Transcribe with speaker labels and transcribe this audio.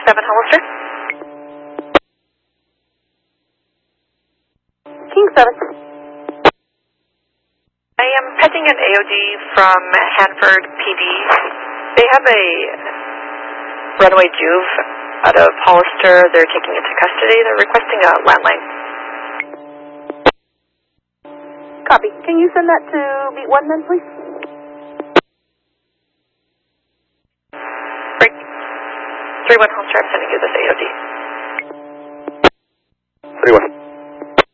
Speaker 1: 7 Hollister.
Speaker 2: King 7.
Speaker 1: I am petting an AOD from Hanford PD. They have a runaway Juve out of Hollister. They're taking it to custody. They're requesting a landline.
Speaker 2: Copy. Can you send that to Beat 1 then, please?
Speaker 1: Break. 3-1 Hollister, I'm sending you this AOD.